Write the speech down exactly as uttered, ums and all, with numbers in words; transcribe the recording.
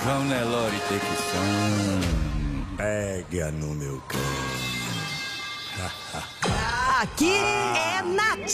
Vão Nelore ter que som. Pega no meu cão. Aqui é Nath.